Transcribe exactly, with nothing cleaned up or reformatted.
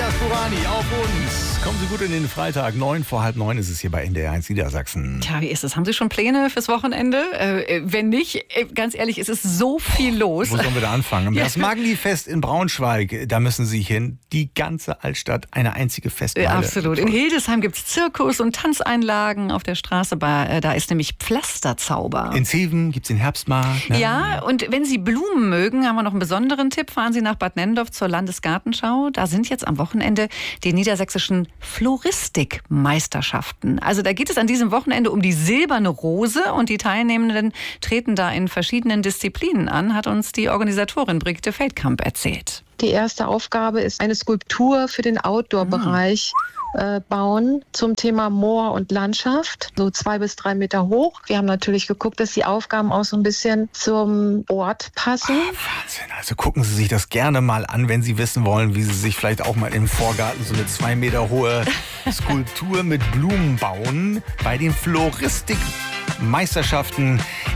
Andreas Burani auf uns. Kommen Sie gut in den Freitag. Neun vor halb neun ist es hier bei N D R eins Niedersachsen. Tja, wie ist es? Haben Sie schon Pläne fürs Wochenende? Äh, wenn nicht, äh, ganz ehrlich, es ist so viel los. Wo sollen wir da anfangen? Ja. Das Magni-Fest in Braunschweig, da müssen Sie hin. Die ganze Altstadt, eine einzige Festmeile. Ja, absolut. In Hildesheim gibt es Zirkus und Tanzeinlagen auf der Straße. Da ist nämlich Pflasterzauber. In Zeven gibt es den Herbstmarkt. Ne? Ja, und wenn Sie Blumen mögen, haben wir noch einen besonderen Tipp. Fahren Sie nach Bad Nenndorf zur Landesgartenschau. Da sind jetzt am Wochenende die niedersächsischen Floristikmeisterschaften. Also da geht es an diesem Wochenende um die silberne Rose und die Teilnehmenden treten da in verschiedenen Disziplinen an, hat uns die Organisatorin Brigitte Feldkamp erzählt. Die erste Aufgabe ist eine Skulptur für den Outdoor-Bereich äh, bauen zum Thema Moor und Landschaft, so zwei bis drei Meter hoch. Wir haben natürlich geguckt, dass die Aufgaben auch so ein bisschen zum Ort passen. Ah, Wahnsinn, also gucken Sie sich das gerne mal an, wenn Sie wissen wollen, wie Sie sich vielleicht auch mal im Vorgarten so eine zwei Meter hohe Skulptur mit Blumen bauen bei den Floristikmeisterschaften